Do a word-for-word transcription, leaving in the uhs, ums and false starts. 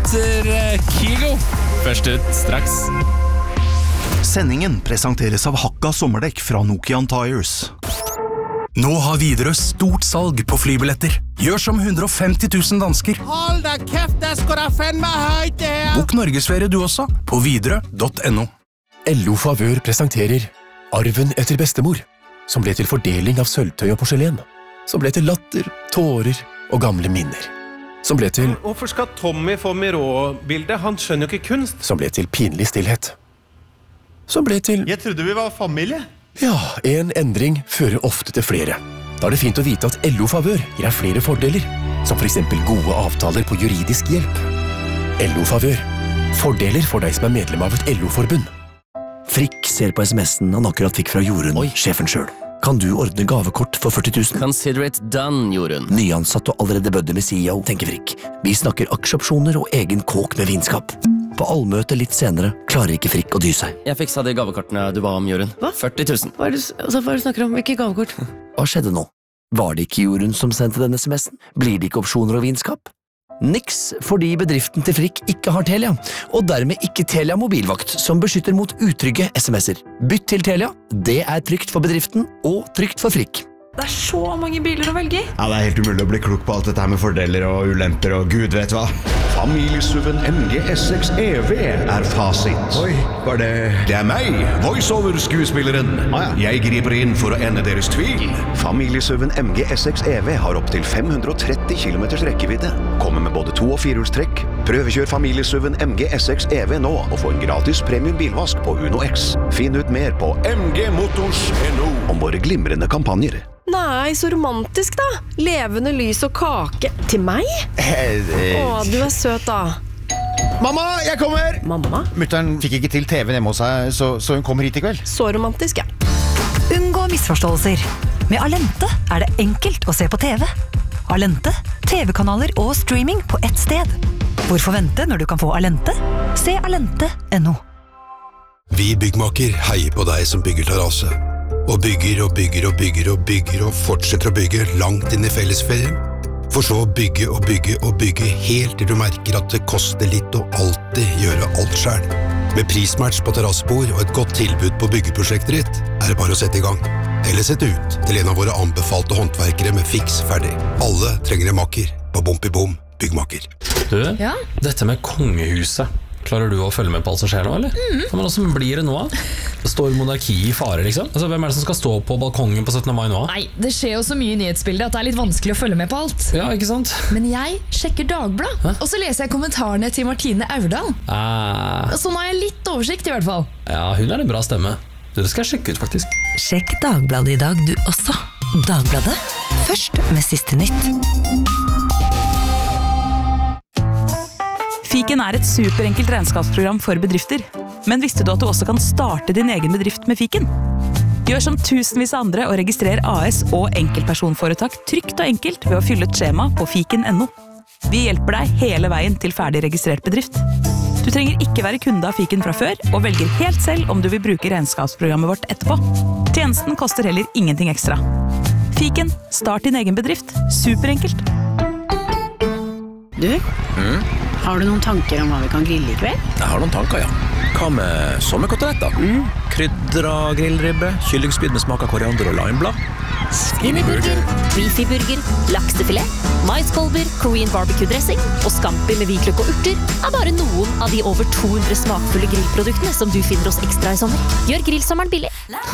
heter Kygo. Først ut straks. Sendingen presenteres av Hakka sommerdekk fra Nokian Tires. Nå har Widerøe stort salg på flybilletter. Gjør som hundre og femti tusen dansker. Hold da kæft, det skal da fandme højt det her. Bok Norgesferie du også, på widerøe punktum no. L O Favør presenterer Arven etter bestemor, som ble til fordeling av sølvtøy og porselen, som ble til latter, tårer og gamle minner, som ble til Hvorfor skal Tommy få Miró-bildet? Han skjønner jo ikke kunst. Som ble til pinlig stillhet, som ble til Jeg trodde vi var familie. Ja, en endring fører ofte til flere. Da er det fint å vite at L O Favør gir deg flere fordeler, som for eksempel gode avtaler på juridisk hjelp. L O Favør. Fordeler for deg som er medlem av et L O-forbund. Frikk ser på sms'en han akkurat fikk fra Jorunn, sjefen selv. Kan du ordne gavekort for førti tusen? Consider it done, Jorunn. Nyansatt og allerede bødde med C E O, tenker Frikk. Vi snakker aksjeopsjoner og egen kåk med vinskap. På allmøte litt senere klarer ikke Frikk å dy seg. Jeg fiksa de gavekortene du ba om, Jorunn. Hva? førti tusen. Hva er det, altså, hva er det du snakker om? Hvilke gavekort? Hva skjedde nå? Var det ikke Jorunn som sendte denne sms'en? Blir det ikke opsjoner og vinskap? Niks, fordi bedriften til Frikk ikke har Telia, og dermed ikke Telia mobilvakt, som beskytter mot utrygge sms'er. Bytt til Telia, det er trygt for bedriften og trygt for Frikk. Det er så mange biler å velge i. Ja, det er helt umulig å bli klok på alt dette her med fordeler og ulemper og gud vet hva. Familiesuven M G S seks E V er fasit. Oi, var det... Det er meg, voiceover-skuespilleren. Ah, ja. Jeg griper inn for å ende deres tvil. Familiesuven M G S seks E V har opp til fem hundre og tretti kilometers rekkevidde. Kommer med både to- og firehjulstrekk. Prøvekjør familiesuven M G S seks E V nå, og få en gratis premium bilvask på Uno X. Finn ut mer på m g motors punktum no om våre glimrende kampanjer. Nei, så romantisk da. Levende lys og kake. Til meg? Å, du er søt da. Mamma, jeg kommer! Mamma? Mutteren fikk ikke til T V hjemme hos seg, så, så hun kommer hit i kveld. Så romantisk, ja. Unngå misforståelser. Med Alente er det enkelt å se på T V. Alente, T V-kanaler og streaming på ett sted. Hvorfor vente når du kan få Alente? Se alente punktum no. Vi byggmaker heier på deg som bygger terrasse. Og bygger og bygger og bygger og bygger og fortsetter å bygge langt inn i fellesferien. For så å bygge og bygge og bygge helt til du merker at det koster litt å alltid gjøre alt selv. Med prismatch på terrassebord og et godt tilbud på byggeprosjektet ditt, er det bare å sette i gang. Eller sette ut til en av våre anbefalte håndverkere med fiks ferdig. Alle trenger en makker på Bompibom byggmaker. Du, Ja? dette med kongehuset. Klarer du å følge med på alt som skjer nå, eller? Mm. Men hvordan blir det nå? Står monarki i fare, liksom? Altså, hvem er det som skal stå på balkongen på syttende mai nå? Nei, det skjer jo så mye i nyhetsbildet at det er litt vanskelig å følge med på alt. Ja, ikke sant? Men jeg sjekker Dagbladet, Hæ? og så leser jeg kommentarene til Martine Aurdal. Ah, Så nå har jeg litt oversikt i hvert fall. ja, hun er en bra stemme. Du, det skal jeg sjekke ut, faktisk. Sjekk Dagbladet i dag du også. Dagbladet, først med siste nytt. Fiken er et superenkelt regnskapsprogram for bedrifter. Men visste du at du også kan starte din egen bedrift med Fiken? Gjør som tusenvis av andre og registrer A S og enkeltpersonforetak trygt og enkelt ved å fylle et skjema på fiken punktum no. Vi hjelper deg hele veien til ferdig registrert bedrift. Du trenger ikke være kunde av Fiken fra før, og velger helt selv om du vil bruke regnskapsprogrammet vårt etterpå. Tjenesten koster heller ingenting ekstra. Fiken, start din egen bedrift. Superenkelt. Du, Mm. har du noen tanker om hva vi kan grille i kveld? Jeg har noen tanker, ja. Hva med sommerkoteletter? Mm. Krydra grillribbe, kyllingspyd med smak av koriander og limeblad. Skinnyburger, beefy-burger, laksefilet, maiskolber, Korean barbecue-dressing og scampi med hvitløk og urter er bare noen av de over to hundre smakfulle grillproduktene som du finner hos Ekstra i sommer. Gjør grillsommeren billig.